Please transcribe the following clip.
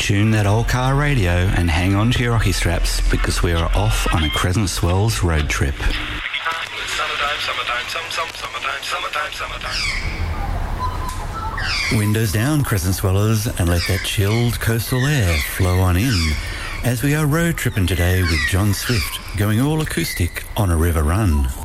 Tune that old car radio and hang on to your rocky straps because we are off on a Crescent Swells road trip. Windows down, Crescent Swellers, and let that chilled coastal air flow on in as we are road tripping today with John Swift, going all acoustic on a river run.